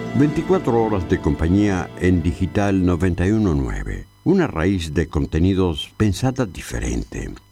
24 horas de compañía en Digital 919. Una raíz de contenidos pensada diferente.